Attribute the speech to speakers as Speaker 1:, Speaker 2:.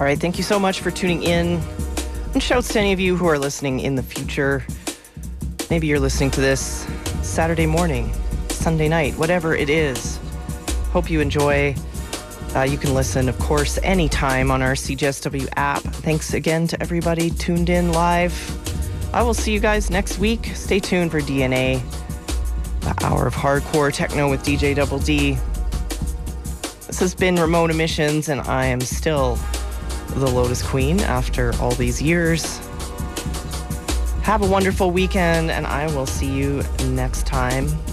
Speaker 1: All right, thank you so much for tuning in. And shouts to any of you who are listening in the future. Maybe you're listening to this Saturday morning, Sunday night, whatever it is. Hope you enjoy. You can listen, of course, anytime on our CJSW app. Thanks again to everybody tuned in live. I will see you guys next week. Stay tuned for DNA, the hour of hardcore techno with DJ Double D. This has been Remote Emissions, and I am still the Lotus Queen after all these years. Have a wonderful weekend, and I will see you next time.